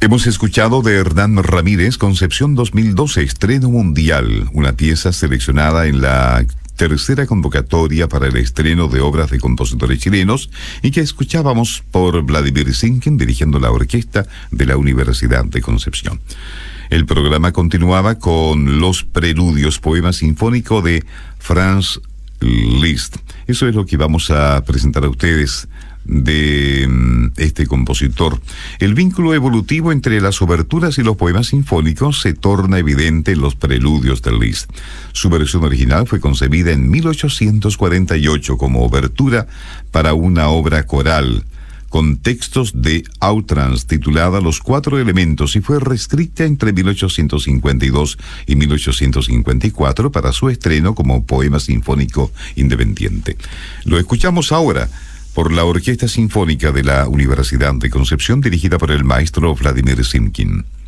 Hemos escuchado de Hernán Ramírez, Concepción 2012, estreno mundial, una pieza seleccionada en la tercera convocatoria para el estreno de obras de compositores chilenos y que escuchábamos por Vladimir Sinkin dirigiendo la orquesta de la Universidad de Concepción. El programa continuaba con los preludios, poema sinfónico de Franz Liszt. Eso es lo que vamos a presentar a ustedes de este compositor. El vínculo evolutivo entre las oberturas y los poemas sinfónicos se torna evidente en los preludios de Liszt. Su versión original fue concebida en 1848 como obertura para una obra coral con textos de Autrans titulada Los Cuatro Elementos y fue reescrita entre 1852 y 1854 para su estreno como poema sinfónico independiente. Lo escuchamos ahora por la Orquesta Sinfónica de la Universidad de Concepción, dirigida por el maestro Vladimir Simkin.